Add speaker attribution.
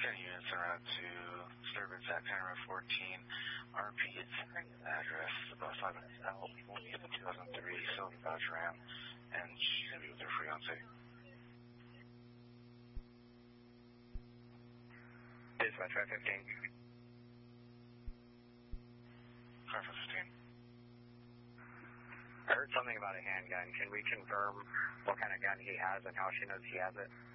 Speaker 1: 10 units en route to disturbance at Panorama 14. RP is address about 5 minutes out. We'll be in the 2003 Sylvia Dodge Ram, and she's going to be with her fiance.
Speaker 2: Dispatch 515.
Speaker 1: 515.
Speaker 2: I heard something about a handgun. Can we confirm what kind of gun he has and how she knows he has it?